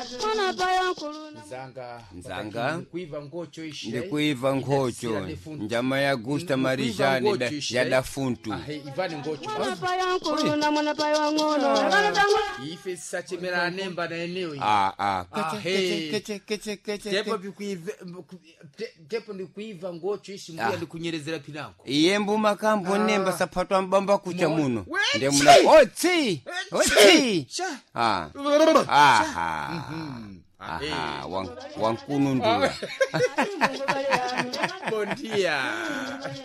Nzanga ndikuiva ngocho njama ya Gusta Marijani ya dafuntu Ivani ngocho ife sachemera nemba na eneo Tepo ni kuiva ngocho ishi mbia ni kunyerezera pinako Iyembu makambo nemba sapatwa mbamba kucha muno Nde muna Oti Wankunu nduwa Bom dia.